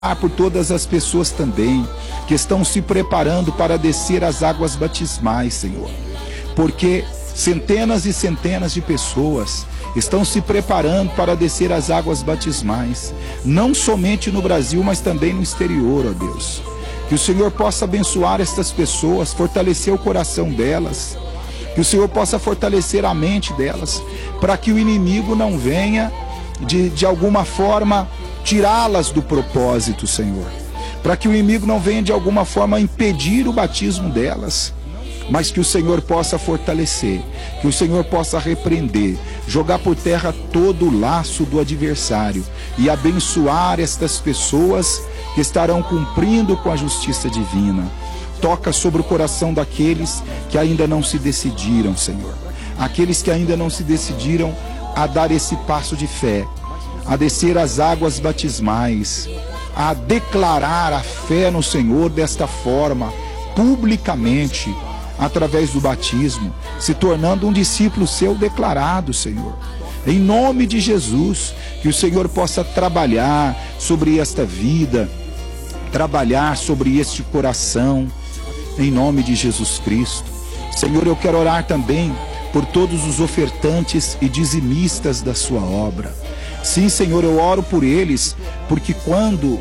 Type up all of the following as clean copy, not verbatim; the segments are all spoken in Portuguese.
por todas as pessoas também que estão se preparando para descer as águas batismais, Senhor, porque centenas e centenas de pessoas estão se preparando para descer as águas batismais, não somente no Brasil, mas também no exterior, ó Deus. Que o Senhor possa abençoar estas pessoas, fortalecer o coração delas, que o Senhor possa fortalecer a mente delas, para que o inimigo não venha de alguma forma tirá-las do propósito, Senhor, para que o inimigo não venha de alguma forma impedir o batismo delas, mas que o Senhor possa fortalecer, que o Senhor possa repreender, jogar por terra todo o laço do adversário e abençoar estas pessoas que estarão cumprindo com a justiça divina. Toca sobre o coração daqueles que ainda não se decidiram, Senhor, aqueles que ainda não se decidiram a dar esse passo de fé, a descer as águas batismais, a declarar a fé no Senhor desta forma, publicamente, através do batismo, se tornando um discípulo seu declarado, Senhor. Em nome de Jesus, que o Senhor possa trabalhar sobre esta vida, trabalhar sobre este coração, em nome de Jesus Cristo. Senhor, eu quero orar também por todos os ofertantes e dizimistas da sua obra. Sim, Senhor, eu oro por eles, porque quando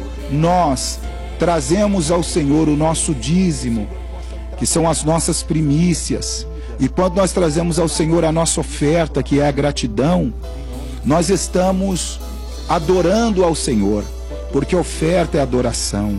nós trazemos ao Senhor o nosso dízimo, que são as nossas primícias, e quando nós trazemos ao Senhor a nossa oferta, que é a gratidão, nós estamos adorando ao Senhor, porque oferta é adoração.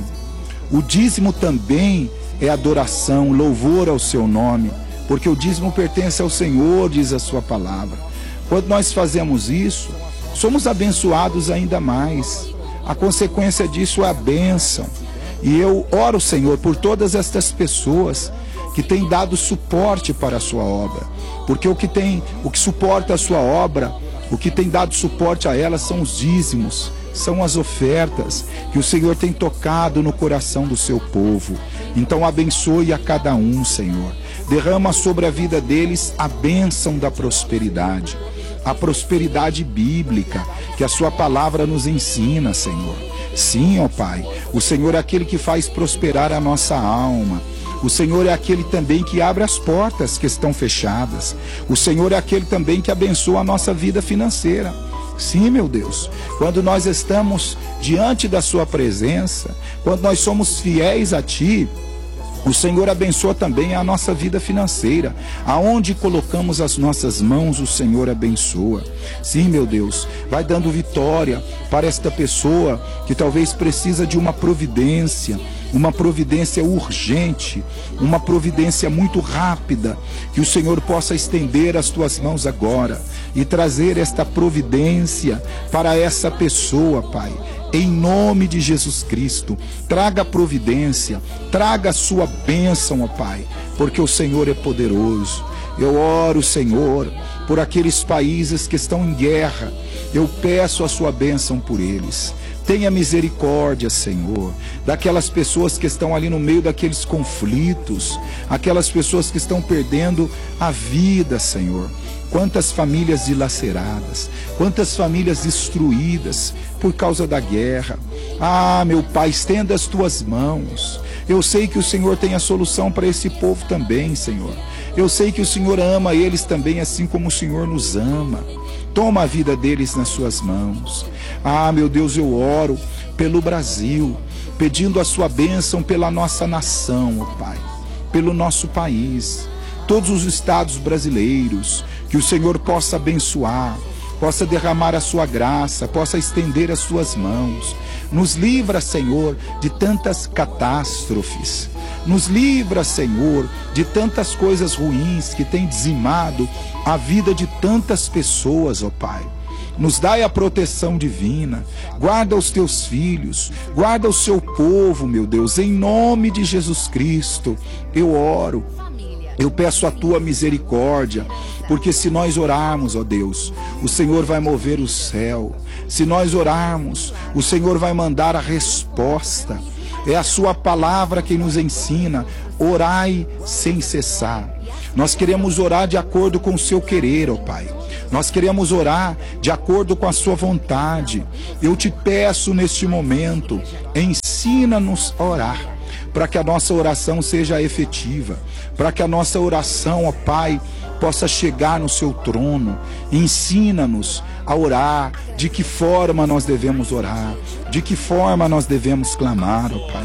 O dízimo também é adoração, louvor ao seu nome, porque o dízimo pertence ao Senhor, diz a sua palavra. Quando nós fazemos isso, somos abençoados ainda mais. A consequência disso é a bênção. E eu oro, Senhor, por todas estas pessoas que têm dado suporte para a sua obra, porque o que suporta a sua obra, o que tem dado suporte a ela são os dízimos, são as ofertas que o Senhor tem tocado no coração do seu povo. Então abençoe a cada um, Senhor. Derrama sobre a vida deles a bênção da prosperidade, a prosperidade bíblica que a sua palavra nos ensina, Senhor. Sim, ó Pai, o Senhor é aquele que faz prosperar a nossa alma. O Senhor é aquele também que abre as portas que estão fechadas. O Senhor é aquele também que abençoa a nossa vida financeira. Sim, meu Deus, quando nós estamos diante da sua presença, quando nós somos fiéis a Ti, o Senhor abençoa também a nossa vida financeira. Aonde colocamos as nossas mãos, o Senhor abençoa. Sim, meu Deus, vai dando vitória para esta pessoa que talvez precisa de uma providência urgente, uma providência muito rápida. Que o Senhor possa estender as tuas mãos agora e trazer esta providência para essa pessoa, Pai. Em nome de Jesus Cristo, traga providência, traga a sua bênção, ó Pai, porque o Senhor é poderoso. Eu oro, Senhor, por aqueles países que estão em guerra. Eu peço a sua bênção por eles. Tenha misericórdia, Senhor, daquelas pessoas que estão ali no meio daqueles conflitos, aquelas pessoas que estão perdendo a vida, Senhor. Quantas famílias dilaceradas, quantas famílias destruídas por causa da guerra. Ah, meu Pai, estenda as tuas mãos. Eu sei que o Senhor tem a solução para esse povo também, Senhor. Eu sei que o Senhor ama eles também, assim como o Senhor nos ama. Toma a vida deles nas suas mãos. Ah, meu Deus, eu oro pelo Brasil, pedindo a sua bênção pela nossa nação, ó Pai, pelo nosso país, todos os estados brasileiros, que o Senhor possa abençoar, possa derramar a sua graça, possa estender as suas mãos. Nos livra, Senhor, de tantas catástrofes. Nos livra, Senhor, de tantas coisas ruins que têm dizimado a vida de tantas pessoas, ó Pai. Nos dai a proteção divina, guarda os teus filhos, guarda o seu povo, meu Deus, em nome de Jesus Cristo. Eu oro, eu peço a tua misericórdia, porque se nós orarmos, ó Deus, o Senhor vai mover o céu. Se nós orarmos, o Senhor vai mandar a resposta. É a sua palavra que nos ensina: orai sem cessar. Nós queremos orar de acordo com o seu querer, ó Pai. nós queremos orar de acordo com a sua vontade. Eu te peço neste momento, ensina-nos a orar, para que a nossa oração seja efetiva, para que a nossa oração, ó Pai, possa chegar no seu trono. Ensina-nos a orar, de que forma nós devemos orar, de que forma nós devemos clamar, ó Pai.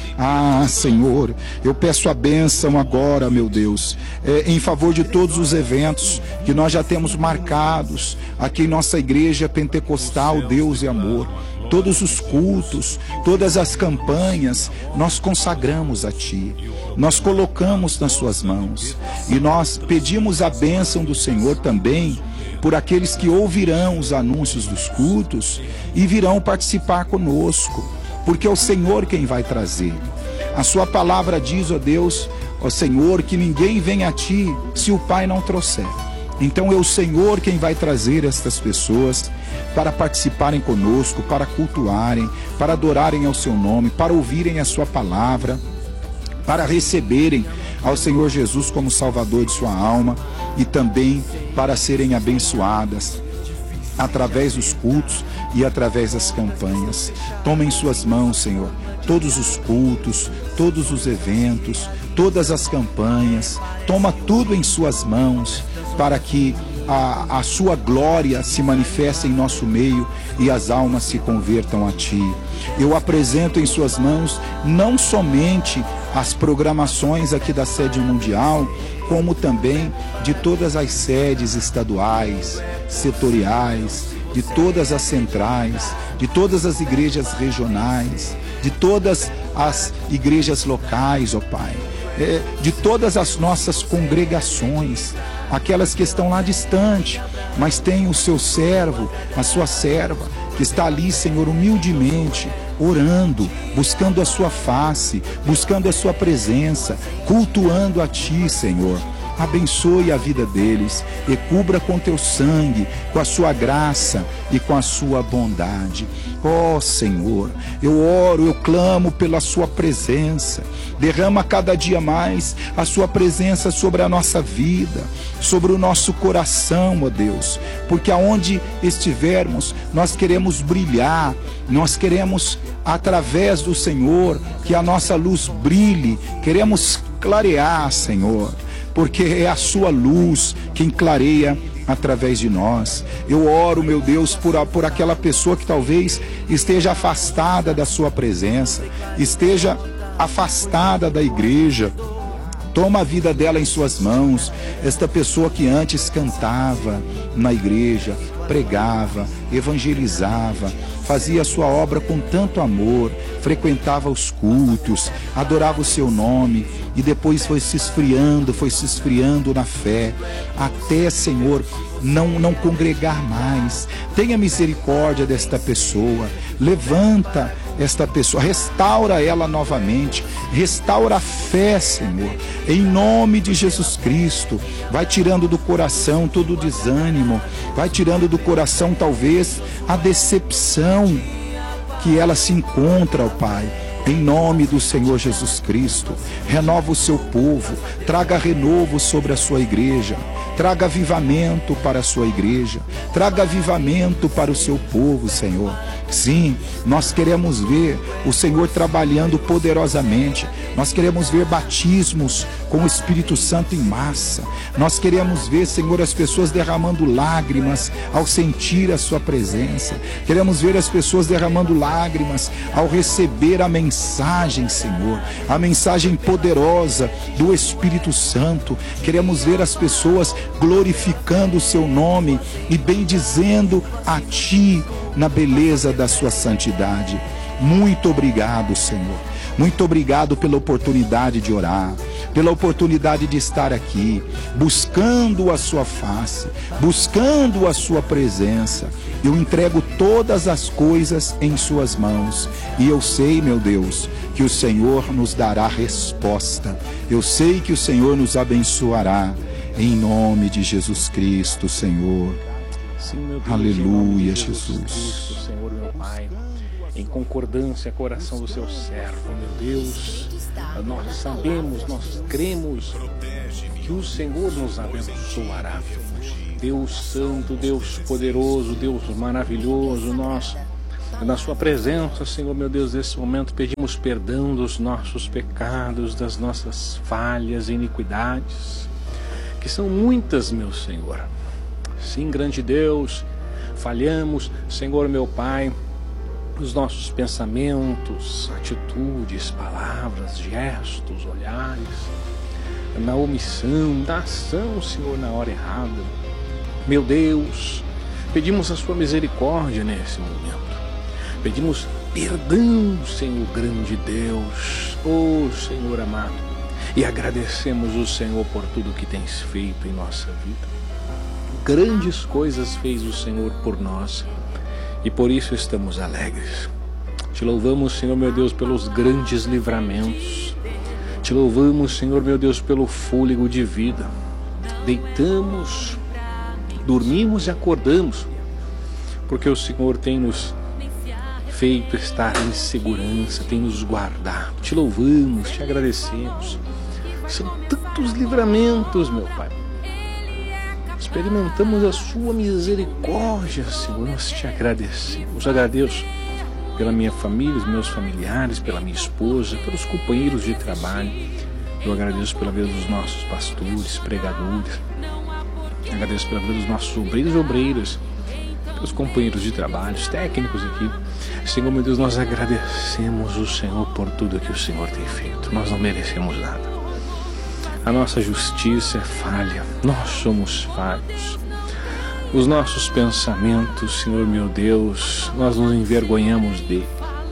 Ah, Senhor, eu peço a bênção agora, meu Deus, em favor de todos os eventos que nós já temos marcados aqui em nossa igreja pentecostal, Deus e Amor. Todos os cultos, todas as campanhas, nós consagramos a Ti, nós colocamos nas Suas mãos, e nós pedimos a bênção do Senhor também por aqueles que ouvirão os anúncios dos cultos e virão participar conosco, porque é o Senhor quem vai trazer. A Sua palavra diz, ó Deus, ó Senhor, que ninguém vem a Ti se o Pai não trouxer. Então é o Senhor quem vai trazer estas pessoas para participarem conosco, para cultuarem, para adorarem ao Seu nome, para ouvirem a Sua palavra, para receberem ao Senhor Jesus como Salvador de sua alma e também para serem abençoadas através dos cultos e através das campanhas. Toma em Suas mãos, Senhor, todos os cultos, todos os eventos, todas as campanhas. Toma tudo em Suas mãos, para que a Sua glória se manifeste em nosso meio e as almas se convertam a Ti. Eu apresento em Suas mãos não somente as programações aqui da sede mundial, como também de todas as sedes estaduais, setoriais, de todas as centrais, de todas as igrejas regionais, de todas as igrejas locais, ó Pai, de todas as nossas congregações, aquelas que estão lá distante, mas tem o seu servo, a sua serva, que está ali, Senhor, humildemente, orando, buscando a Sua face, buscando a Sua presença, cultuando a Ti, Senhor. Abençoe a vida deles e cubra com Teu sangue, com a Sua graça e com a Sua bondade. Ó Senhor, eu oro, eu clamo pela Sua presença. Derrama cada dia mais a Sua presença sobre a nossa vida, sobre o nosso coração, ó Deus, porque aonde estivermos, nós queremos brilhar, nós queremos, através do Senhor, que a nossa luz brilhe, queremos clarear, Senhor, porque é a Sua luz quem clareia através de nós. Eu oro, meu Deus, por aquela pessoa que talvez esteja afastada da Sua presença, esteja afastada da igreja. Toma a vida dela em Suas mãos. Esta pessoa que antes cantava na igreja, pregava, evangelizava, fazia a sua obra com tanto amor, frequentava os cultos, adorava o Seu nome, e depois foi se esfriando na fé, até, Senhor, não congregar mais. Tenha misericórdia desta pessoa, levanta esta pessoa, restaura ela novamente, restaura a fé, Senhor, em nome de Jesus Cristo. Vai tirando do coração todo o desânimo, vai tirando do coração talvez a decepção que ela se encontra, ó Pai. Em nome do Senhor Jesus Cristo, renova o Seu povo, traga renovo sobre a Sua igreja, traga avivamento para a Sua igreja, traga avivamento para o Seu povo, Senhor. Sim, nós queremos ver o Senhor trabalhando poderosamente, nós queremos ver batismos com o Espírito Santo em massa, nós queremos ver, Senhor, as pessoas derramando lágrimas ao sentir a Sua presença, queremos ver as pessoas derramando lágrimas ao receber a mensagem, Senhor, a mensagem poderosa do Espírito Santo. Queremos ver as pessoas glorificando o Seu nome e bendizendo a Ti na beleza da Sua santidade. Muito obrigado, Senhor. Muito obrigado pela oportunidade de orar, pela oportunidade de estar aqui, buscando a Sua face, buscando a Sua presença. Eu entrego todas as coisas em Suas mãos, e eu sei, meu Deus, que o Senhor nos dará resposta. Eu sei que o Senhor nos abençoará, em nome de Jesus Cristo, Senhor. Sim, meu Deus, aleluia, de Jesus. Cristo, Senhor, meu Pai, em concordância com o coração do Seu servo, meu Deus, nós sabemos, nós cremos que o Senhor nos abençoará, meu Pai. Deus santo, Deus poderoso, Deus maravilhoso, nós, na sua presença, Senhor meu Deus, nesse momento pedimos perdão dos nossos pecados, das nossas falhas e iniquidades, que são muitas, meu Senhor. Sim, grande Deus, falhamos, Senhor meu Pai, os nossos pensamentos, atitudes, palavras, gestos, olhares, na omissão, na ação, Senhor, na hora errada. Meu Deus, pedimos a sua misericórdia nesse momento. Pedimos perdão, Senhor grande Deus, oh Senhor amado, e agradecemos o Senhor por tudo que tens feito em nossa vida. Grandes coisas fez o Senhor por nós e por isso estamos alegres. Te louvamos, Senhor meu Deus, pelos grandes livramentos. Te louvamos, Senhor meu Deus, pelo fôlego de vida. Deitamos, dormimos e acordamos, porque o Senhor tem nos feito estar em segurança, tem nos guardado. Te louvamos, te agradecemos. São tantos livramentos, meu Pai. Experimentamos a sua misericórdia, Senhor. Nós te agradecemos. Agradeço pela minha família, os meus familiares, pela minha esposa, pelos companheiros de trabalho. Eu agradeço pela vida dos nossos pastores, pregadores. Agradeço pela vida dos nossos obreiros e obreiras, pelos companheiros de trabalho, os técnicos aqui. Senhor meu Deus, nós agradecemos o Senhor por tudo que o Senhor tem feito. Nós não merecemos nada. A nossa justiça é falha, nós somos falhos. Os nossos pensamentos, Senhor meu Deus, nós nos envergonhamos dele.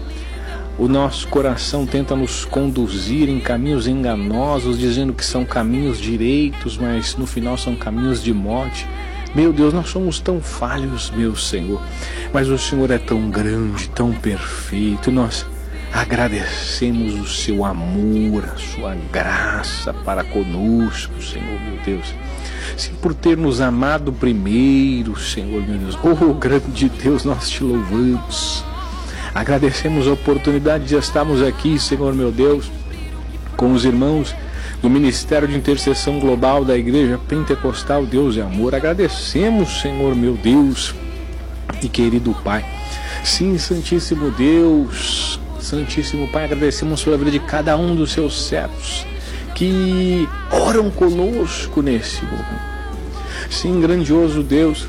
O nosso coração tenta nos conduzir em caminhos enganosos, dizendo que são caminhos direitos, mas no final são caminhos de morte. Meu Deus, nós somos tão falhos, meu Senhor, mas o Senhor é tão grande, tão perfeito. Nós agradecemos o seu amor, a sua graça para conosco, Senhor meu Deus. Sim, por ter nos amado primeiro, Senhor meu Deus. Oh, grande Deus, nós te louvamos. Agradecemos a oportunidade de estarmos aqui, Senhor meu Deus, com os irmãos do Ministério de Intercessão Global da Igreja Pentecostal Deus e Amor. Agradecemos, Senhor meu Deus e querido Pai. Sim, Santíssimo Deus, Santíssimo Pai, agradecemos pela vida de cada um dos seus servos que oram conosco nesse momento. Sim, grandioso Deus,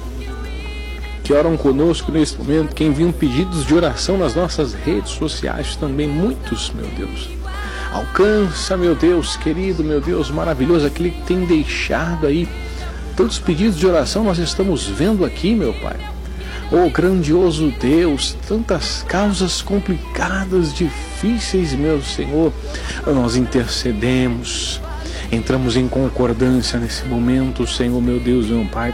que oram conosco nesse momento, que enviam pedidos de oração nas nossas redes sociais também, muitos, meu Deus. Alcança, meu Deus querido, meu Deus maravilhoso, aquele que tem deixado aí tantos pedidos de oração, nós estamos vendo aqui, meu Pai. Oh, grandioso Deus, tantas causas complicadas, difíceis, meu Senhor, nós intercedemos, entramos em concordância nesse momento, Senhor, meu Deus, meu Pai,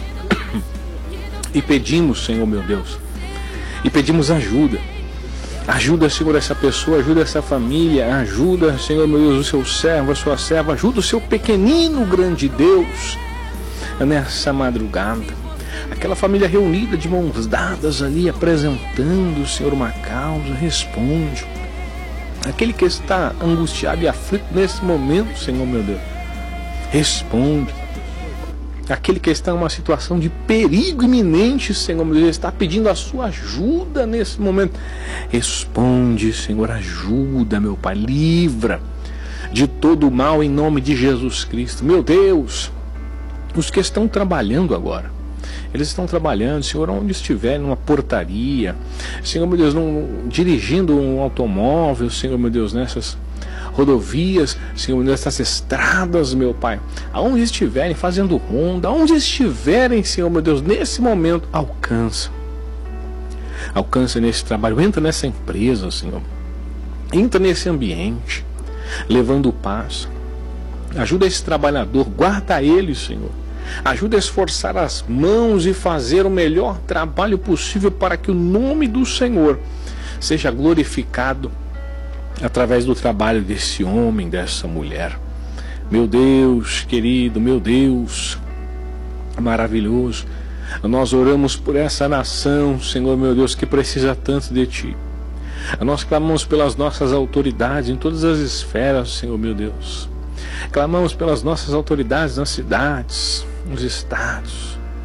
e pedimos, Senhor, meu Deus, e pedimos ajuda. Ajuda, Senhor, essa pessoa, ajuda essa família, ajuda, Senhor, meu Deus, o seu servo, a sua serva, ajuda o seu pequenino grande Deus nessa madrugada. Aquela família reunida de mãos dadas ali, apresentando, Senhor, uma causa, responde. Aquele que está angustiado e aflito nesse momento, Senhor, meu Deus, responde. Aquele que está em uma situação de perigo iminente, Senhor, meu Deus, está pedindo a sua ajuda nesse momento. Responde, Senhor, ajuda, meu Pai, livra de todo o mal em nome de Jesus Cristo. Meu Deus, os que estão trabalhando agora, eles estão trabalhando, Senhor, onde estiverem, numa portaria, Senhor, meu Deus, dirigindo um automóvel, Senhor, meu Deus, nessas rodovias, Senhor, nessas estradas, meu Pai, aonde estiverem, fazendo ronda, aonde estiverem, Senhor, meu Deus, nesse momento, alcança nesse trabalho, entra nessa empresa, Senhor, entra nesse ambiente, levando paz, ajuda esse trabalhador, guarda ele, Senhor, ajuda a esforçar as mãos e fazer o melhor trabalho possível para que o nome do Senhor seja glorificado através do trabalho desse homem, dessa mulher. Meu Deus querido, meu Deus maravilhoso, nós oramos por essa nação, Senhor meu Deus, que precisa tanto de Ti. Nós clamamos pelas nossas autoridades em todas as esferas, Senhor meu Deus. Clamamos pelas nossas autoridades nas cidades, nos estados,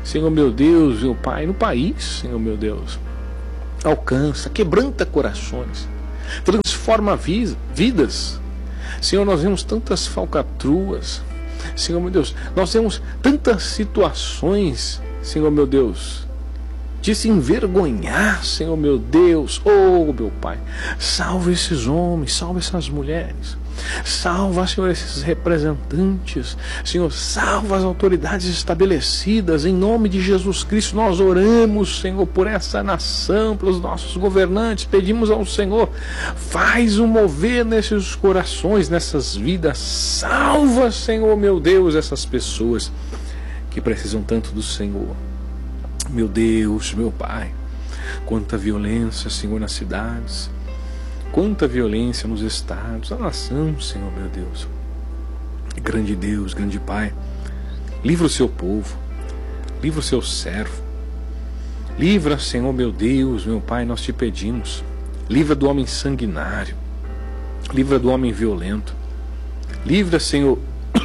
Senhor meu Deus, meu Pai, no país, Senhor meu Deus. Alcança, quebranta corações, transforma vidas. Senhor, nós vemos tantas falcatruas, Senhor meu Deus, nós vemos tantas situações, Senhor meu Deus, de se envergonhar, Senhor meu Deus. Oh, meu Pai, salva esses homens, salva essas mulheres, salva, Senhor, esses representantes, Senhor, salva as autoridades estabelecidas, em nome de Jesus Cristo. Nós oramos, Senhor, por essa nação, pelos nossos governantes, pedimos ao Senhor, faz um mover nesses corações, nessas vidas, salva, Senhor meu Deus, essas pessoas que precisam tanto do Senhor. Meu Deus, meu Pai, quanta violência, Senhor, nas cidades, quanta violência nos estados, na nação, Senhor, meu Deus. Grande Deus, grande Pai, livra o seu povo, livra o seu servo, livra, Senhor, meu Deus, meu Pai, nós te pedimos, livra do homem sanguinário, livra do homem violento, livra, Senhor,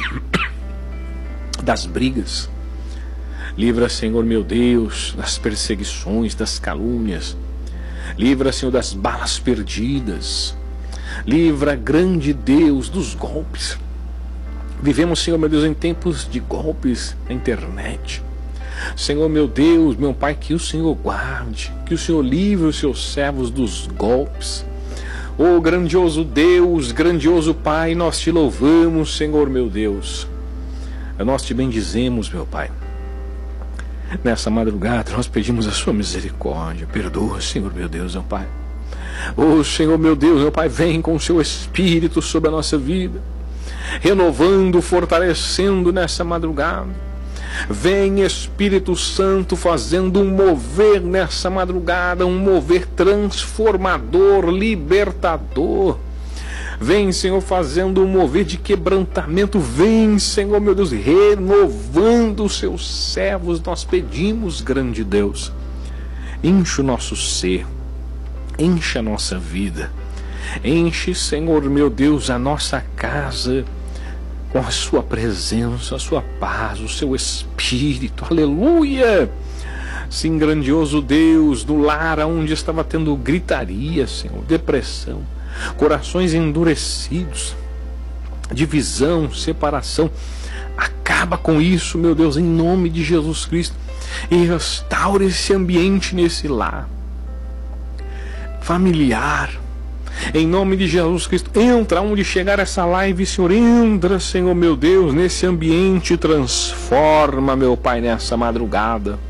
das brigas, livra, Senhor, meu Deus, das perseguições, das calúnias, livra, Senhor, das balas perdidas, livra, grande Deus, dos golpes. Vivemos, Senhor, meu Deus, em tempos de golpes na internet. Senhor, meu Deus, meu Pai, que o Senhor guarde, que o Senhor livre os seus servos dos golpes. Oh, grandioso Deus, grandioso Pai, nós te louvamos, Senhor, meu Deus. Nós te bendizemos, meu Pai. Nessa madrugada nós pedimos a sua misericórdia. Perdoa, Senhor meu Deus, meu Pai. Oh, Senhor meu Deus, meu Pai, vem com o seu Espírito sobre a nossa vida, renovando, fortalecendo nessa madrugada. Vem, Espírito Santo, fazendo um mover nessa madrugada, um mover transformador, libertador. Vem, Senhor, fazendo um mover de quebrantamento. Vem, Senhor, meu Deus, renovando os seus servos. Nós pedimos, grande Deus, enche o nosso ser, enche a nossa vida, enche, Senhor, meu Deus, a nossa casa com a sua presença, a sua paz, o seu Espírito. Aleluia! Sim, grandioso Deus, no lar onde estava tendo gritaria, Senhor, depressão, corações endurecidos, divisão, separação, acaba com isso, meu Deus, em nome de Jesus Cristo, e restaura esse ambiente nesse lar familiar, em nome de Jesus Cristo. Entra onde chegar essa live, Senhor, entra, Senhor meu Deus, nesse ambiente, transforma, meu Pai, nessa madrugada.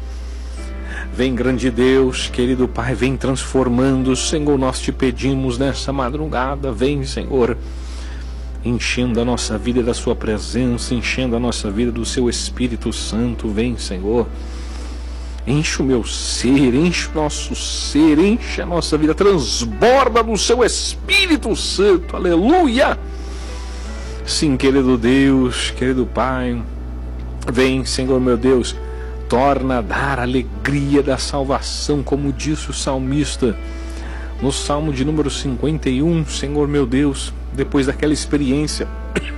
Vem, grande Deus, querido Pai, vem transformando, Senhor, nós te pedimos nessa madrugada. Vem, Senhor, enchendo a nossa vida da sua presença, enchendo a nossa vida do seu Espírito Santo. Vem, Senhor, enche o meu ser, enche o nosso ser, enche a nossa vida, transborda do seu Espírito Santo. Aleluia! Sim, querido Deus, querido Pai, vem, Senhor meu Deus, torna a dar a alegria da salvação, como disse o salmista no Salmo de número 51, Senhor meu Deus, depois daquela experiência,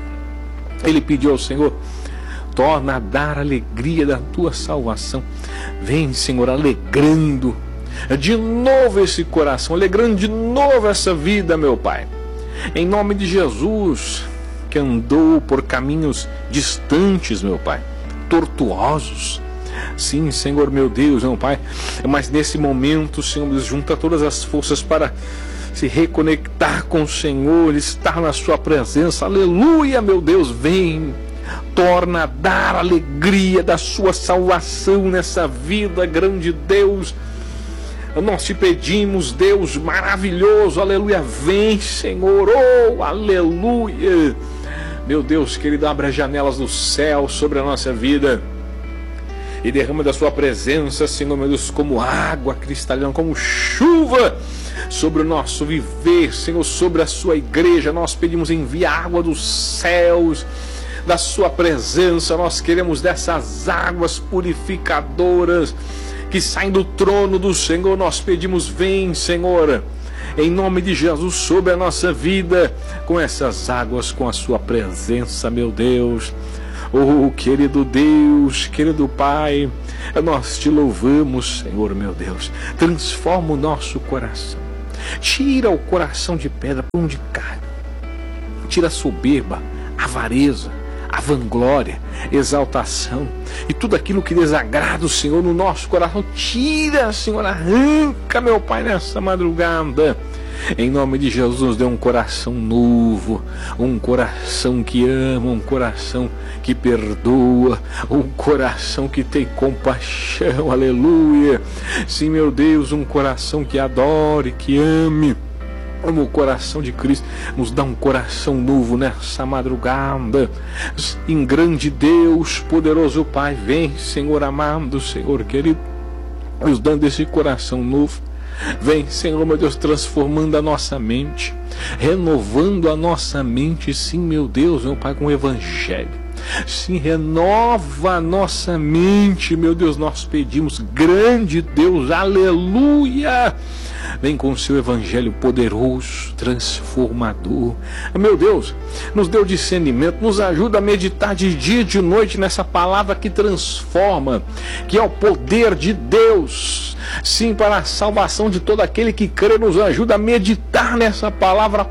ele pediu ao Senhor, torna a dar a alegria da tua salvação. Vem, Senhor, alegrando de novo esse coração, alegrando de novo essa vida, meu Pai, em nome de Jesus, que andou por caminhos distantes, meu Pai, tortuosos. Sim, Senhor meu Deus, meu Pai, mas nesse momento, Senhor, junta todas as forças para se reconectar com o Senhor, estar na sua presença. Aleluia, meu Deus, vem, torna a dar a alegria da sua salvação nessa vida, grande Deus. Nós te pedimos, Deus maravilhoso, aleluia, vem, Senhor, oh, aleluia. Meu Deus querido, abre as janelas do céu sobre a nossa vida e derrama da sua presença, Senhor meu Deus, como água cristalina, como chuva sobre o nosso viver, Senhor, sobre a sua igreja. Nós pedimos, envia água dos céus, da sua presença. Nós queremos dessas águas purificadoras que saem do trono do Senhor. Nós pedimos, vem, Senhor, em nome de Jesus, sobre a nossa vida, com essas águas, com a sua presença, meu Deus. Oh, querido Deus, querido Pai, nós te louvamos, Senhor meu Deus. Transforma o nosso coração. Tira o coração de pedra por um de carne. Tira a soberba, a avareza, a vanglória, exaltação e tudo aquilo que desagrada o Senhor no nosso coração. Tira, Senhor, arranca, meu Pai, nessa madrugada. Em nome de Jesus, nos dê um coração novo, um coração que ama, um coração que perdoa, um coração que tem compaixão, aleluia. Sim, meu Deus, um coração que adore, que ame. O coração de Cristo nos dá um coração novo nessa madrugada. Em grande Deus, poderoso Pai, vem, Senhor amado, Senhor querido, nos dando esse coração novo. Vem, Senhor meu Deus, transformando a nossa mente, renovando a nossa mente, sim, meu Deus, meu Pai, com o Evangelho. Sim, renova a nossa mente, meu Deus, nós pedimos, grande Deus, aleluia. Vem com o seu Evangelho poderoso, transformador. Meu Deus, nos dê o discernimento, nos ajuda a meditar de dia e de noite nessa palavra que transforma, que é o poder de Deus. Sim, para a salvação de todo aquele que crê, nos ajuda a meditar nessa palavra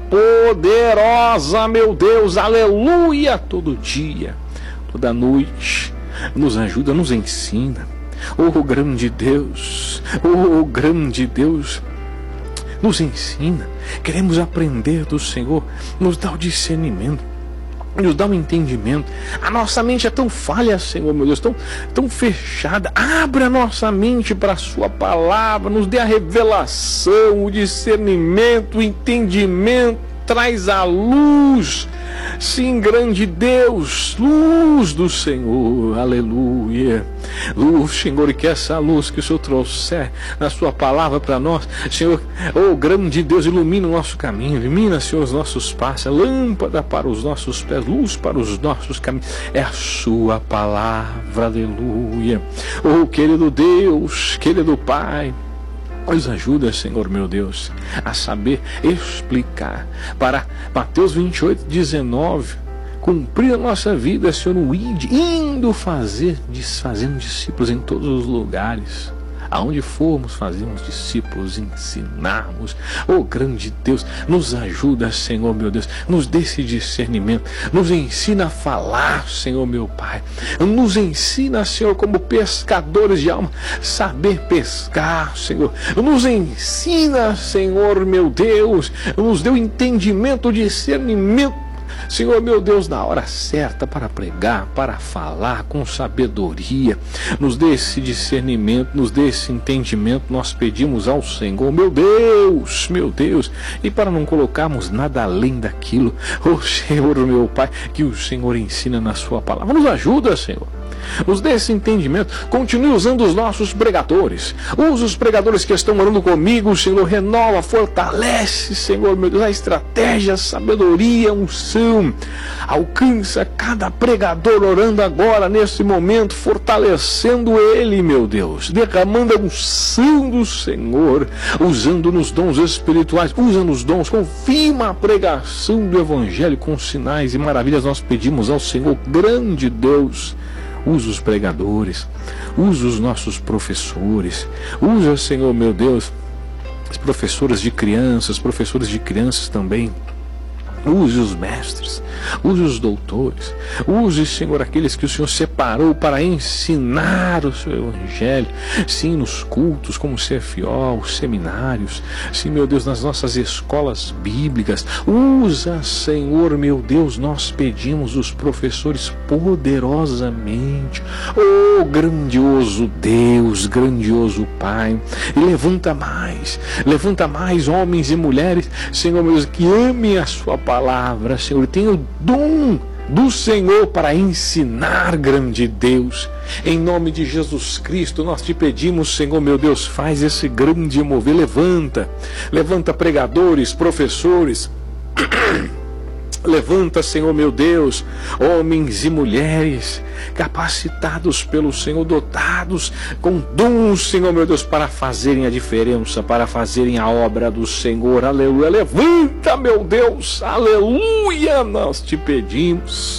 poderosa, meu Deus, aleluia, todo dia, toda noite. Nos ajuda, nos ensina. Oh, grande Deus, oh, grande Deus, nos ensina. Queremos aprender do Senhor, nos dá o discernimento, nos dá um entendimento. A nossa mente é tão falha, Senhor meu Deus, tão fechada. Abre a nossa mente para a sua palavra, nos dê a revelação, o discernimento, o entendimento, traz a luz. Sim, grande Deus, luz do Senhor, aleluia. Luz, Senhor, e que essa luz que o Senhor trouxer na sua palavra para nós, Senhor, oh grande Deus, ilumina o nosso caminho, ilumina, Senhor, os nossos passos, lâmpada para os nossos pés, luz para os nossos caminhos, é a sua palavra, aleluia. Oh querido Deus, querido Pai, nos ajuda, Senhor meu Deus, a saber explicar para Mateus 28:19, cumprir a nossa vida, Senhor, no indo fazendo discípulos em todos os lugares. Aonde formos, fazemos discípulos, ensinarmos. Oh, grande Deus, nos ajuda, Senhor meu Deus, nos dê esse discernimento, nos ensina a falar, Senhor meu Pai, nos ensina, Senhor, como pescadores de alma, saber pescar, Senhor, nos ensina, Senhor meu Deus, nos dê o entendimento, o discernimento, Senhor meu Deus, na hora certa para pregar, para falar com sabedoria. Nos dê esse discernimento, nos dê esse entendimento. Nós pedimos ao Senhor, meu Deus, e para não colocarmos nada além daquilo, oh Senhor meu Pai, que o Senhor ensina na sua palavra. Nos ajuda, Senhor. Nos dê esse entendimento. Continue usando os nossos pregadores. Usa os pregadores que estão orando comigo, Senhor. Renova, fortalece, Senhor meu Deus, a estratégia, a sabedoria, a unção. Alcança cada pregador orando agora, nesse momento, fortalecendo ele, meu Deus. Derramando a unção do Senhor. Usando nos dons espirituais. Usa nos dons. Confirma a pregação do Evangelho com sinais e maravilhas. Nós pedimos ao Senhor, grande Deus. Usa os pregadores, usa os nossos professores, usa, Senhor meu Deus, as professoras de crianças, professores de crianças também. Use os mestres, use os doutores, use, Senhor, aqueles que o Senhor separou para ensinar o seu Evangelho, sim, nos cultos, como o CFO, os seminários, sim, meu Deus, nas nossas escolas bíblicas. Usa, Senhor, meu Deus, nós pedimos os professores poderosamente. Oh, grandioso Deus, grandioso Pai, e levanta mais homens e mulheres, Senhor, meu Deus, que amem a sua palavra, Senhor, tem o dom do Senhor para ensinar, grande Deus. Em nome de Jesus Cristo, nós te pedimos, Senhor, meu Deus, faz esse grande mover, levanta pregadores, professores, levanta, Senhor meu Deus, homens e mulheres capacitados pelo Senhor, dotados com dons, Senhor meu Deus, para fazerem a diferença, para fazerem a obra do Senhor, aleluia. Levanta, meu Deus, aleluia, nós te pedimos.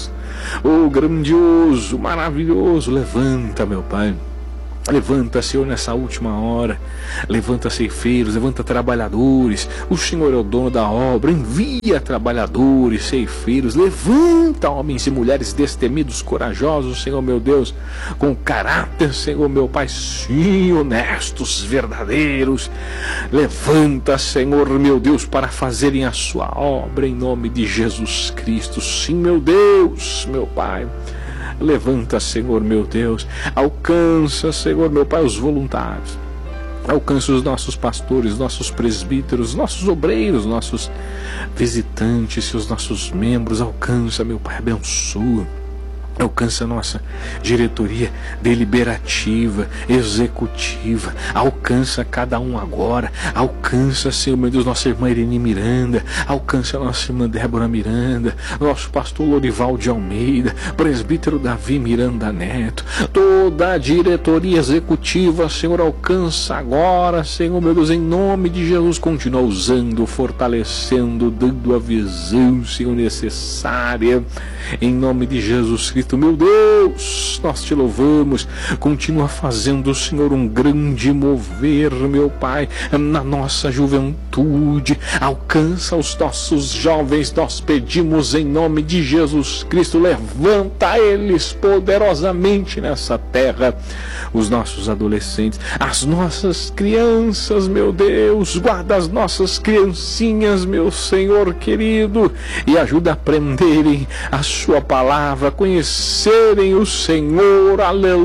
oh grandioso, maravilhoso, levanta, meu Pai. Levanta, Senhor, nessa última hora. Levanta ceifeiros, levanta trabalhadores. O Senhor é o dono da obra. Envia trabalhadores, ceifeiros. Levanta homens e mulheres destemidos, corajosos, Senhor meu Deus, com caráter, Senhor meu Pai, sim, honestos, verdadeiros. Levanta, Senhor meu Deus, para fazerem a sua obra em nome de Jesus Cristo. Sim, meu Deus, meu Pai. Levanta, Senhor meu Deus, alcança, Senhor meu Pai, os voluntários, alcança os nossos pastores, nossos presbíteros, nossos obreiros, nossos visitantes, os nossos membros, alcança, meu Pai, abençoa. Alcança a nossa diretoria deliberativa, executiva. Alcança cada um agora. Alcança, Senhor meu Deus, nossa irmã Irene Miranda. Alcança a nossa irmã Débora Miranda. Nosso pastor Lorival de Almeida. Presbítero Davi Miranda Neto. Toda a diretoria executiva, Senhor, alcança agora, Senhor meu Deus, em nome de Jesus. Continua usando, fortalecendo, dando a visão, Senhor, necessária. Em nome de Jesus Cristo. Meu Deus, nós te louvamos. Continua fazendo, Senhor, um grande mover, meu Pai, na nossa juventude. Alcança os nossos jovens, nós pedimos em nome de Jesus Cristo. Levanta eles poderosamente nessa terra. Os nossos adolescentes, as nossas crianças, meu Deus, guarda as nossas criancinhas, meu Senhor querido, e ajuda a aprenderem a sua palavra, conhecerem o Senhor,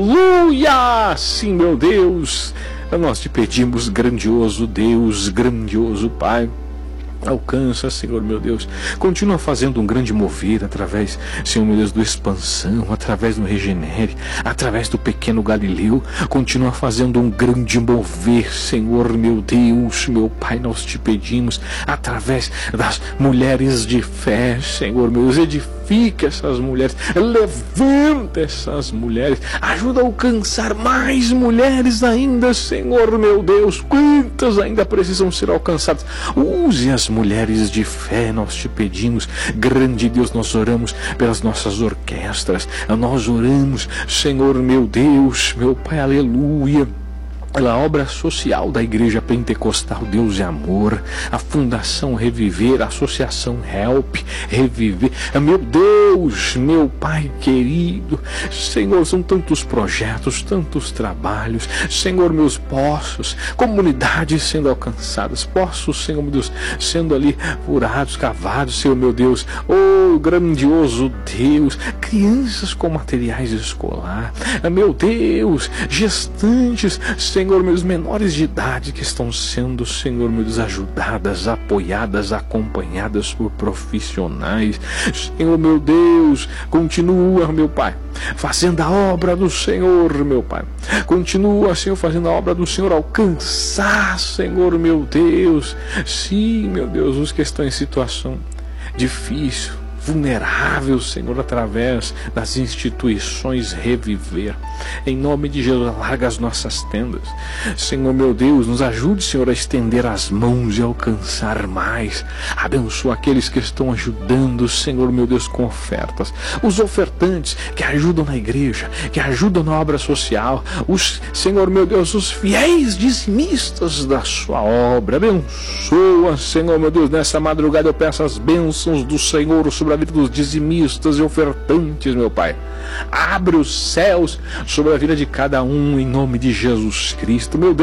aleluia. Sim, meu Deus, nós te pedimos, grandioso Deus, grandioso Pai. Alcança, Senhor meu Deus, continua fazendo um grande mover através, Senhor meu Deus, do Expansão, através do Regenere, através do Pequeno Galileu. Continua fazendo um grande mover, Senhor meu Deus, meu Pai, nós te pedimos, através das mulheres de fé, Senhor meu Deus, edifica essas mulheres, levanta essas mulheres, ajuda a alcançar mais mulheres ainda, Senhor meu Deus. Quantas ainda precisam ser alcançadas? Use as mulheres de fé, nós te pedimos, grande Deus. Nós oramos pelas nossas orquestras, nós oramos, Senhor meu Deus, meu Pai, aleluia, pela obra social da Igreja Pentecostal Deus e Amor, a Fundação Reviver, a Associação Help, Reviver. Meu Deus, meu Pai querido, Senhor, são tantos projetos, tantos trabalhos, Senhor, meus poços, comunidades sendo alcançadas, poços, Senhor meu Deus, sendo ali furados, cavados, Senhor meu Deus, oh grandioso Deus, crianças com materiais escolar, meu Deus, gestantes, Senhor, meus menores de idade que estão sendo, Senhor, meus ajudadas, apoiadas, acompanhadas por profissionais. Senhor, meu Deus, continua, meu Pai, fazendo a obra do Senhor, meu Pai. Continua, Senhor, fazendo a obra do Senhor, alcançar, Senhor, meu Deus. Sim, meu Deus, os que estão em situação difícil, vulnerável, Senhor, através das instituições Reviver. Em nome de Jesus, alarga as nossas tendas. Senhor, meu Deus, nos ajude, Senhor, a estender as mãos e alcançar mais. Abençoa aqueles que estão ajudando, Senhor, meu Deus, com ofertas. Os ofertantes que ajudam na igreja, que ajudam na obra social. Os, Senhor, meu Deus, os fiéis dizimistas da sua obra. Abençoa, Senhor, meu Deus, nessa madrugada eu peço as bênçãos do Senhor sobre a vida dos dizimistas e ofertantes, meu Pai. Abre os céus sobre a vida de cada um, em nome de Jesus Cristo. Meu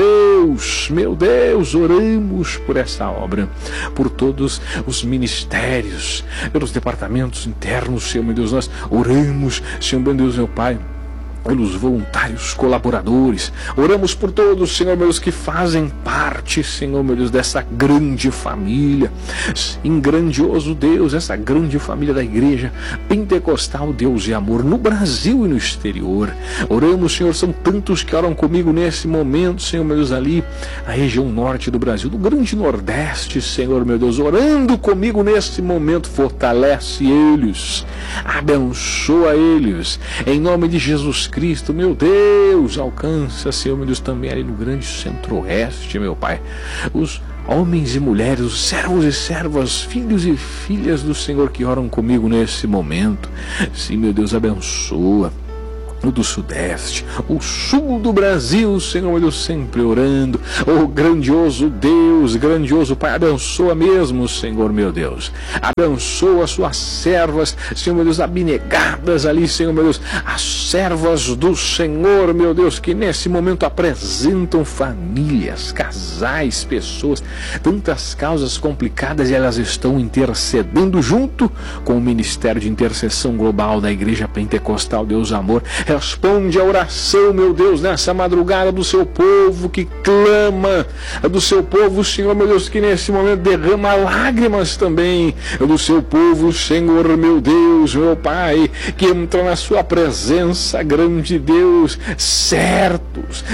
Deus, oramos por essa obra, por todos os ministérios, pelos departamentos internos, Senhor meu Deus. Nós oramos, Senhor meu Deus, meu Pai, pelos voluntários, colaboradores. Oramos por todos, Senhor meu Deus, que fazem parte, Senhor meu Deus, dessa grande família. Em grandioso Deus, essa grande família da Igreja Pentecostal Deus e Amor, no Brasil e no exterior. Oramos, Senhor, são tantos que oram comigo nesse momento, Senhor meu Deus, ali na região norte do Brasil, do grande Nordeste, Senhor meu Deus, orando comigo nesse momento. Fortalece eles, abençoa eles, em nome de Jesus Cristo, meu Deus. Alcança, Senhor meu Deus, também ali no grande centro-oeste, meu Pai, os homens e mulheres, os servos e servas, filhos e filhas do Senhor que oram comigo nesse momento. Sim, meu Deus, abençoa o do Sudeste, o Sul do Brasil, Senhor, meu Deus, sempre orando. Oh, grandioso Deus, grandioso Pai, abençoa mesmo, Senhor, meu Deus. Abençoa as suas servas, Senhor, meu Deus, abnegadas ali, Senhor, meu Deus, as servas do Senhor, meu Deus, que nesse momento apresentam famílias, casais, pessoas, tantas causas complicadas, e elas estão intercedendo junto com o Ministério de Intercessão Global da Igreja Pentecostal Deus Amor. Responde a oração, meu Deus, nessa madrugada do seu povo que clama, do seu povo, Senhor, meu Deus, que nesse momento derrama lágrimas também, do seu povo, Senhor, meu Deus, meu Pai, que entra na sua presença, grande Deus, certos,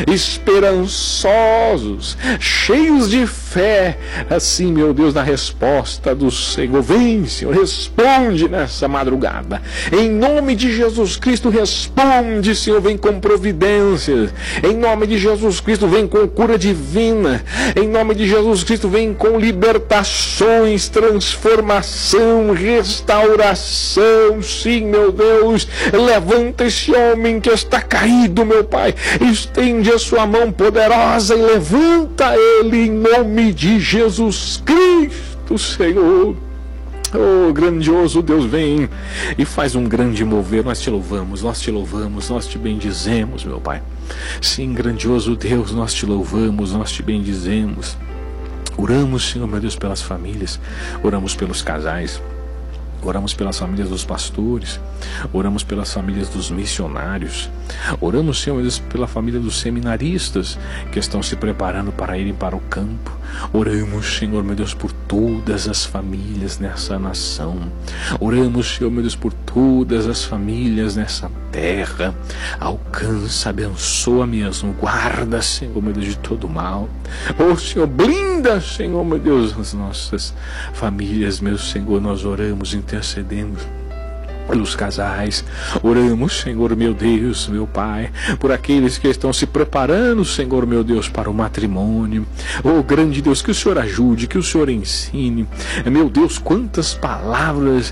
esperançosos, cheios de fé, assim, meu Deus, na resposta do Senhor. Vem, Senhor, responde nessa madrugada, em nome de Jesus Cristo, responde, Senhor, vem com providências, em nome de Jesus Cristo, vem com cura divina, em nome de Jesus Cristo, vem com libertações, transformação, restauração. Sim, meu Deus, levanta esse homem que está caído, meu Pai, estende a sua mão poderosa e levanta ele em nome de Jesus Cristo, Senhor. Oh, grandioso Deus, vem e faz um grande mover. Nós te louvamos, nós te louvamos, nós te bendizemos, meu Pai. Sim, grandioso Deus, nós te louvamos, nós te bendizemos. Oramos, Senhor, meu Deus, pelas famílias, oramos pelos casais, oramos pelas famílias dos pastores, oramos pelas famílias dos missionários, oramos, Senhor, meu Deus, pela família dos seminaristas que estão se preparando para irem para o campo. Oramos, Senhor, meu Deus, por todas as famílias nessa nação. Oramos, Senhor, meu Deus, por todas as famílias nessa terra. Alcança, abençoa mesmo, guarda, Senhor, meu Deus, de todo mal. Oh, Senhor, blinda, Senhor, meu Deus, as nossas famílias, meu Senhor. Nós oramos, intercedemos pelos casais, oramos, Senhor, meu Deus, meu Pai, por aqueles que estão se preparando, Senhor, meu Deus, para o matrimônio. Oh, grande Deus, que o Senhor ajude, que o Senhor ensine. Meu Deus, quantas palavras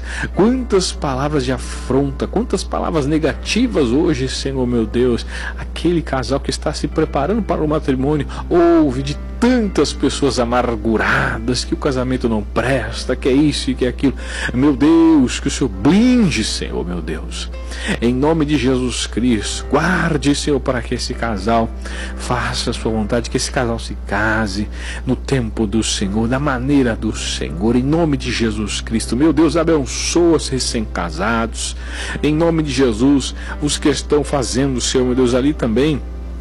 de afronta, quantas palavras negativas hoje, Senhor, meu Deus. Aquele casal que está se preparando para o matrimônio ouve de tantas pessoas amarguradas que o casamento não presta, que é isso e que é aquilo. Meu Deus, que o Senhor blinde, Senhor, meu Deus, em nome de Jesus Cristo. Guarde, Senhor, para que esse casal faça a sua vontade, que esse casal se case no tempo do Senhor, da maneira do Senhor, em nome de Jesus Cristo. Meu Deus, abençoa os recém-casados, em nome de Jesus. Os que estão fazendo, Senhor, meu Deus, ali também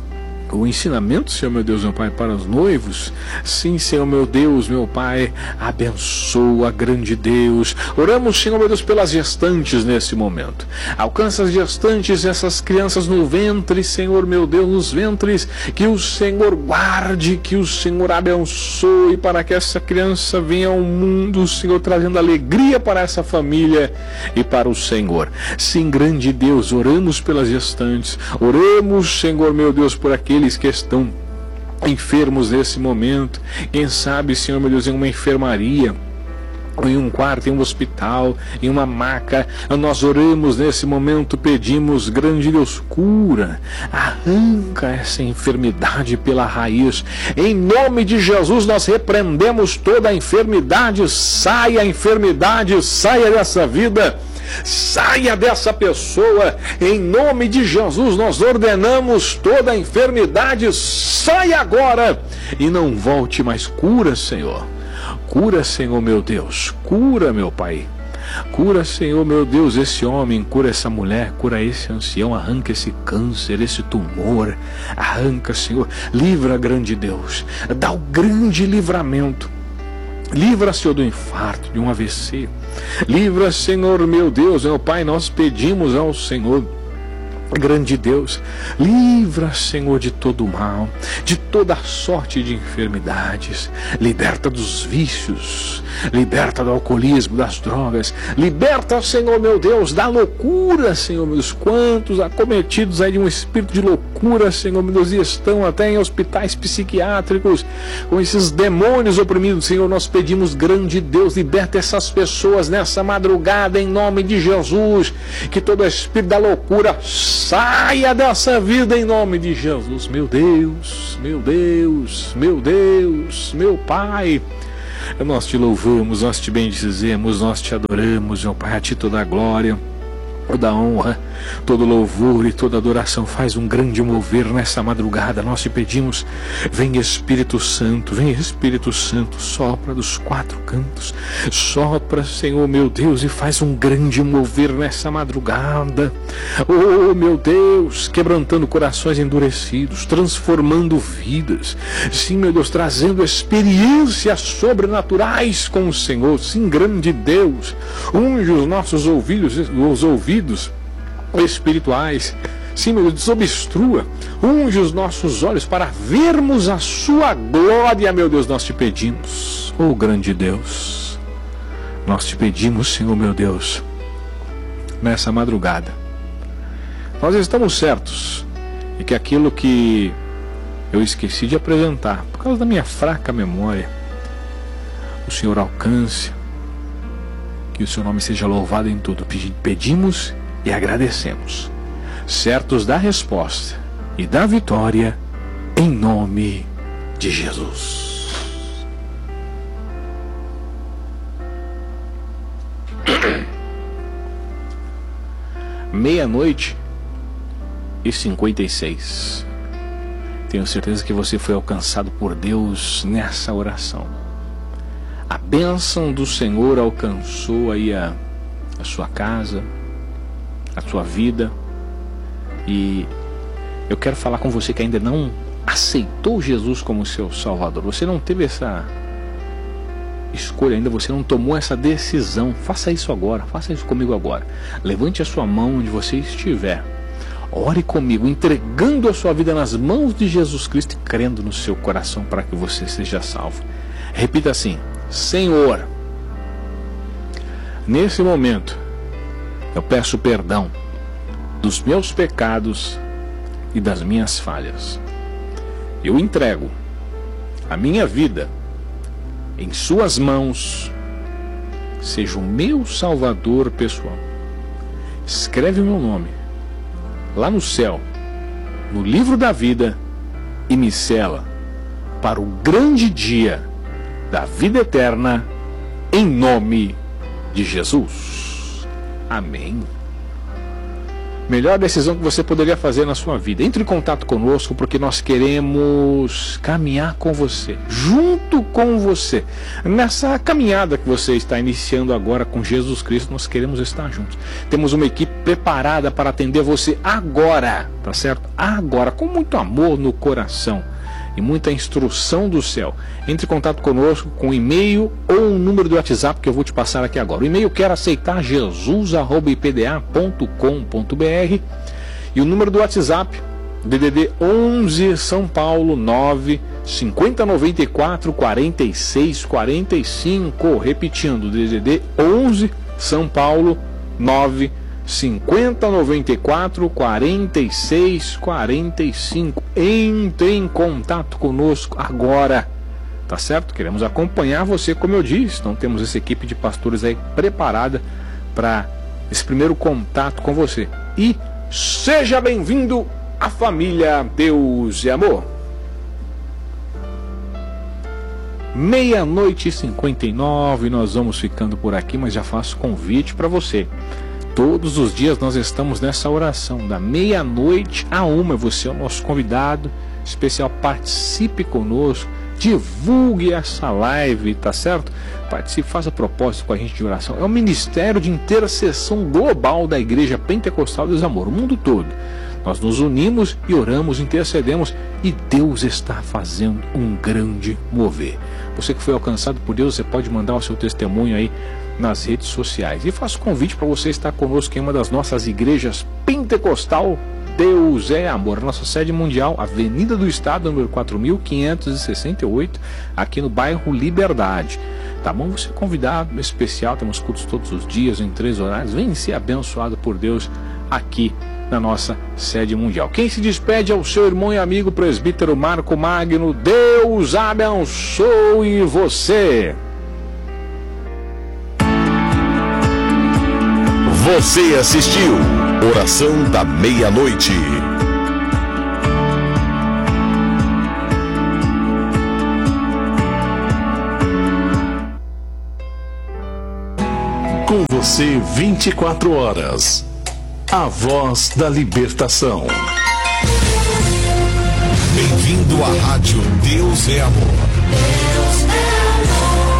o ensinamento, Senhor, meu Deus, meu Pai, para os noivos. Sim, Senhor, meu Deus, meu Pai, abençoa, grande Deus. Oramos, Senhor, meu Deus, pelas gestantes nesse momento. Alcança as gestantes, essas crianças no ventre, Senhor, meu Deus, nos ventres, que o Senhor guarde, que o Senhor abençoe, para que essa criança venha ao mundo, Senhor, trazendo alegria para essa família e para o Senhor. Sim, grande Deus, oramos pelas gestantes, oramos, Senhor, meu Deus, por aqueles que estão enfermos nesse momento. Quem sabe, Senhor, meu Deus, em uma enfermaria, em um quarto, em um hospital, em uma maca. Nós oramos nesse momento, pedimos, grande Deus, cura, arranca essa enfermidade pela raiz. Em nome de Jesus, nós repreendemos toda a enfermidade. Saia a enfermidade, saia dessa vida, saia dessa pessoa, em nome de Jesus. Nós ordenamos toda a enfermidade, saia agora e não volte mais. Cura, Senhor, cura, Senhor, meu Deus, cura, meu Pai, cura, Senhor, meu Deus, esse homem, cura essa mulher, cura esse ancião, arranca esse câncer, esse tumor, arranca, Senhor, livra, grande Deus, dá o grande livramento. Livra, Senhor, do infarto, de um AVC. Livra, Senhor, meu Deus, meu Pai, nós pedimos ao Senhor Grande Deus, livra, Senhor, de todo o mal, de toda sorte de enfermidades, liberta dos vícios, liberta do alcoolismo, das drogas, liberta, Senhor meu Deus, da loucura, Senhor meu Deus. Quantos acometidos aí de um espírito de loucura, Senhor meu Deus, e estão até em hospitais psiquiátricos com esses demônios oprimidos, Senhor, nós pedimos, grande Deus, liberta essas pessoas nessa madrugada, em nome de Jesus, que todo espírito da loucura saia dessa vida em nome de Jesus. Meu Deus, meu Deus, meu Deus, meu Pai, nós te louvamos, nós te bendizemos, nós te adoramos, meu Pai, a ti toda a glória, toda a honra, todo louvor e toda adoração. Faz um grande mover nessa madrugada, nós te pedimos, vem Espírito Santo, sopra dos quatro cantos, sopra, Senhor meu Deus, e faz um grande mover nessa madrugada, oh meu Deus, quebrantando corações endurecidos, transformando vidas, sim meu Deus, trazendo experiências sobrenaturais com o Senhor, sim, grande Deus, unge os nossos ouvidos, espirituais, sim, meu Deus, desobstrua, unge os nossos olhos para vermos a sua glória, meu Deus, nós te pedimos, oh grande Deus, nós te pedimos, Senhor meu Deus, nessa madrugada, nós estamos certos e que aquilo que eu esqueci de apresentar, por causa da minha fraca memória, o Senhor alcance, que o seu nome seja louvado em tudo. Pedimos e agradecemos, certos da resposta e da vitória, em nome de Jesus. Meia-noite e 56. Tenho certeza que você foi alcançado por Deus nessa oração. A bênção do Senhor alcançou aí a sua casa, a sua vida. E eu quero falar com você que ainda não aceitou Jesus como seu Salvador. Você não teve essa escolha ainda, você não tomou essa decisão. Faça isso agora, faça isso comigo agora. Levante a sua mão onde você estiver. Ore comigo, entregando a sua vida nas mãos de Jesus Cristo e crendo no seu coração para que você seja salvo. Repita assim: Senhor, nesse momento eu peço perdão dos meus pecados e das minhas falhas. Eu entrego a minha vida em suas mãos. Seja o meu Salvador pessoal. Escreve o meu nome lá no céu, no livro da vida, e me sela para o grande dia da vida eterna, em nome de Jesus. Amém. Melhor decisão que você poderia fazer na sua vida. Entre em contato conosco, porque nós queremos caminhar com você, junto com você, nessa caminhada que você está iniciando agora com Jesus Cristo. Nós queremos estar juntos. Temos uma equipe preparada para atender você agora, tá certo? Agora, com muito amor no coração e muita instrução do céu. Entre em contato conosco com e-mail ou um número do WhatsApp que eu vou te passar aqui agora. O e-mail quero aceitar jesus@ipda.com.br e o número do WhatsApp DDD 11 São Paulo 9 5094 46 45. Repetindo, DDD 11 São Paulo 9 5094 46 45. Entre em contato conosco agora, tá certo? Queremos acompanhar você, como eu disse. Então temos essa equipe de pastores aí preparada para esse primeiro contato com você. E seja bem-vindo à família Deus e Amor. 00:59, nós vamos ficando por aqui, mas já faço convite para você. Todos os dias nós estamos nessa oração, da 00:00 à 1:00. Você é o nosso convidado especial. Participe conosco, divulgue essa live, tá certo? Participe, faça propósito com a gente de oração. É um ministério de intercessão global da Igreja Pentecostal Deus e Amor, o mundo todo. Nós nos unimos e oramos, intercedemos, e Deus está fazendo um grande mover. Você que foi alcançado por Deus, você pode mandar o seu testemunho aí nas redes sociais. E faço convite para você estar conosco em uma das nossas igrejas pentecostal Deus é Amor. Nossa sede mundial, Avenida do Estado, número 4568, aqui no bairro Liberdade. Tá bom? Você é convidado especial, temos cultos todos os dias, em 3 horários. Vem ser abençoado por Deus aqui na nossa sede mundial. Quem se despede é o seu irmão e amigo presbítero Marco Magno. Deus abençoe você. Você assistiu Oração da Meia-Noite. Com você 24 horas. A voz da libertação. Bem-vindo à rádio Deus é Amor. Deus é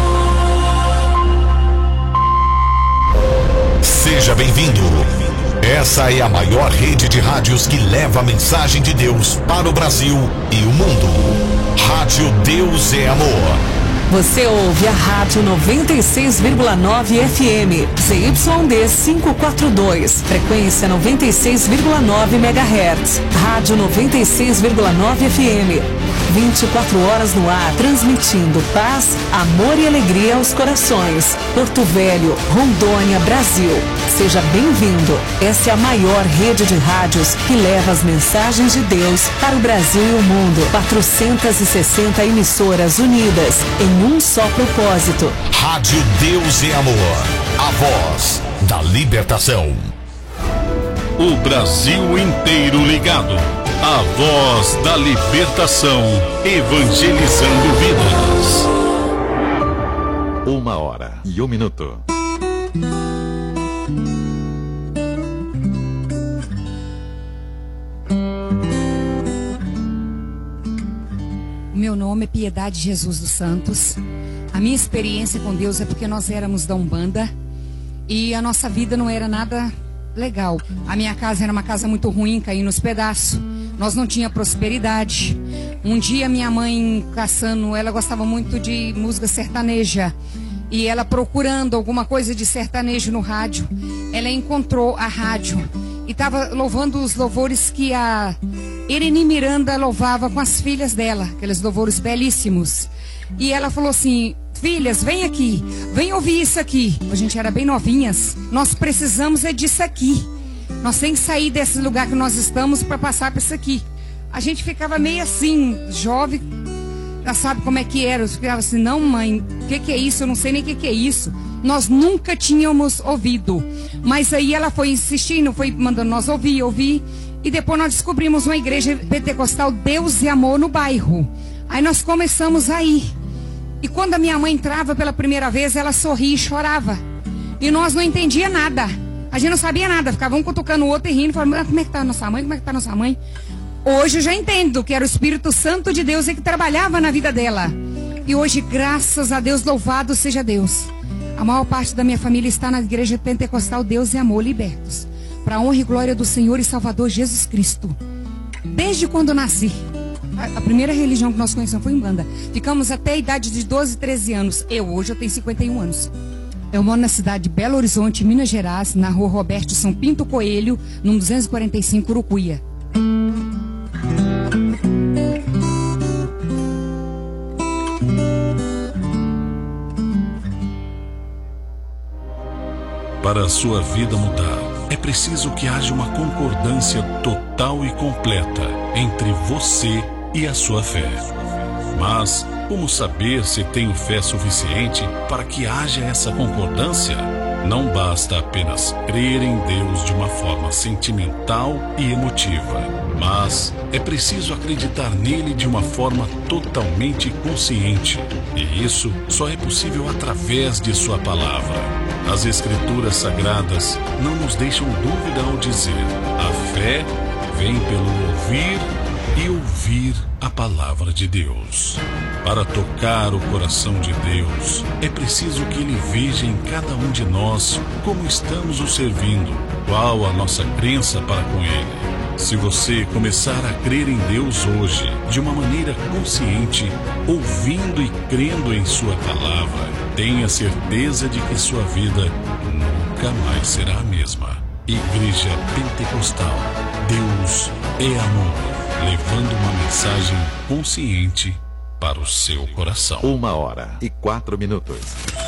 amor. Seja bem-vindo. Essa é a maior rede de rádios que leva a mensagem de Deus para o Brasil e o mundo. Rádio Deus é Amor. Você ouve a Rádio 96,9 FM, ZYD 542, frequência 96,9 MHz, Rádio 96,9 FM, 24 horas no ar, transmitindo paz, amor e alegria aos corações. Porto Velho, Rondônia, Brasil. Seja bem-vindo. Essa é a maior rede de rádios que leva as mensagens de Deus para o Brasil e o mundo. 460 emissoras unidas em um só propósito. Rádio Deus é Amor, a voz da libertação. O Brasil inteiro ligado. A voz da libertação, evangelizando vidas. 1h01. Meu nome é Piedade Jesus dos Santos. A minha experiência com Deus é porque nós éramos da Umbanda e a nossa vida não era nada legal. A minha casa era uma casa muito ruim, caindo nos pedaços. Nós não tinha prosperidade. Um dia minha mãe caçando, ela gostava muito de música sertaneja. E ela procurando alguma coisa de sertanejo no rádio, ela encontrou a rádio e estava louvando os louvores que a Irene Miranda louvava com as filhas dela, aqueles louvores belíssimos. E ela falou assim: filhas, vem aqui, vem ouvir isso aqui. A gente era bem novinhas, nós precisamos é disso aqui. Nós temos que sair desse lugar que nós estamos para passar para isso aqui. A gente ficava meio assim, jovem, já sabe como é que era. Eu ficava assim: não, mãe, o que é isso? Eu não sei nem o que é isso. Nós nunca tínhamos ouvido. Mas aí ela foi insistindo, foi mandando nós ouvir. E depois nós descobrimos uma igreja pentecostal, Deus e Amor, no bairro. Aí nós começamos a ir. E quando a minha mãe entrava pela primeira vez, ela sorria e chorava. E nós não entendia nada. A gente não sabia nada, ficava um cutucando o outro e rindo, falando: como é que está a nossa mãe? Como é que está a nossa mãe? Hoje eu já entendo que era o Espírito Santo de Deus que trabalhava na vida dela. E hoje, graças a Deus, louvado seja Deus, a maior parte da minha família está na igreja pentecostal Deus e Amor Libertos, para a honra e glória do Senhor e Salvador Jesus Cristo. Desde quando eu nasci, a primeira religião que nós conhecemos foi Umbanda. Ficamos até a idade de 12, 13 anos. Hoje eu tenho 51 anos. Eu moro na cidade de Belo Horizonte, Minas Gerais, na rua Roberto São Pinto Coelho, no 245, Urucuia. Para a sua vida mudar, é preciso que haja uma concordância total e completa entre você e a sua fé. Mas como saber se tenho fé suficiente para que haja essa concordância? Não basta apenas crer em Deus de uma forma sentimental e emotiva, mas é preciso acreditar nele de uma forma totalmente consciente. E isso só é possível através de sua palavra. As Escrituras Sagradas não nos deixam dúvida ao dizer: a fé vem pelo ouvir e ouvir a palavra de Deus. Para tocar o coração de Deus, é preciso que Ele veja em cada um de nós como estamos o servindo, qual a nossa crença para com Ele. Se você começar a crer em Deus hoje, de uma maneira consciente, ouvindo e crendo em Sua palavra, tenha certeza de que sua vida nunca mais será a mesma. Igreja Pentecostal Deus é amor, levando uma mensagem consciente para o seu coração. 1h04.